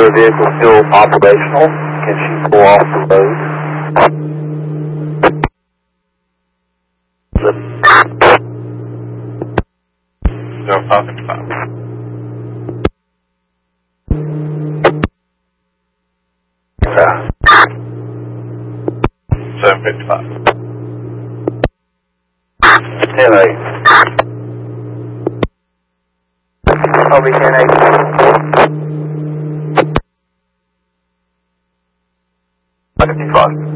her vehicle still operational? Can she pull off the road? Still talking about. 755. 10-8. I'll be 10-8. 55.